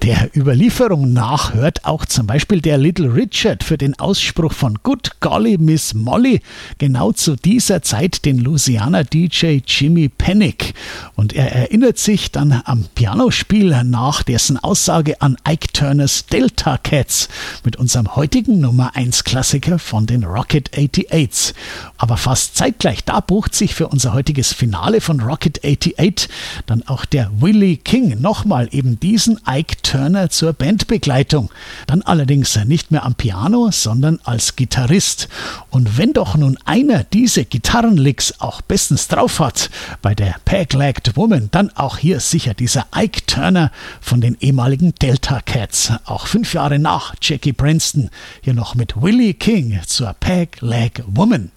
Der Überlieferung nach hört auch zum Beispiel der Little Richard für den Ausspruch von Good Golly Miss Molly genau zu dieser Zeit den Louisiana DJ Jimmy Panic. Und er erinnert sich dann am Pianospiel nach dessen Aussage an Ike Turners Delta Cats mit unserem heutigen Nummer 1 Klassiker von den Rocket 88s. Aber fast zeitgleich, da bucht sich für unser heutiges Finale von Rocket 88 dann auch der Willie King nochmal eben diesen Ike Turner zur Bandbegleitung. Dann allerdings nicht mehr am Piano, sondern als Gitarrist. Und wenn doch nun einer diese Gitarrenlicks auch bestens drauf hat, bei der Peg-Legged Woman, dann auch hier sicher dieser Ike Turner von den ehemaligen Delta Cats. Auch 5 Jahre nach Jackie Branston hier noch mit Willie King zur Peg-Leg Woman.